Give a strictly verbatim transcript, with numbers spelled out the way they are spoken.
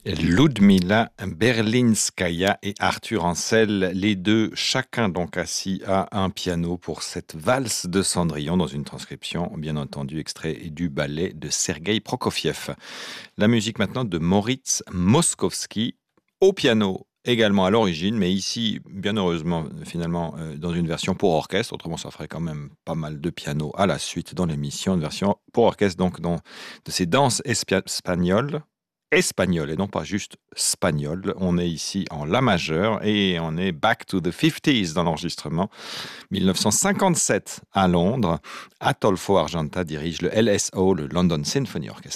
Ludmila Berlinskaya et Arthur Ancel, les deux, chacun donc assis à un piano pour cette valse de Cendrillon dans une transcription, bien entendu, extrait du ballet de Sergueï Prokofiev. La musique maintenant de Moritz Moszkowski au piano. Également à l'origine, mais ici, bien heureusement, finalement, euh, dans une version pour orchestre. Autrement, ça ferait quand même pas mal de piano à la suite dans l'émission. Une version pour orchestre, donc, dans, de ces danses espi- espagnoles. Espagnol et non pas juste spagnol. On est ici en La majeure et on est back to the fifties dans l'enregistrement. dix-neuf cent cinquante-sept à Londres, Atolfo Argenta dirige le L S O, le London Symphony Orchestra.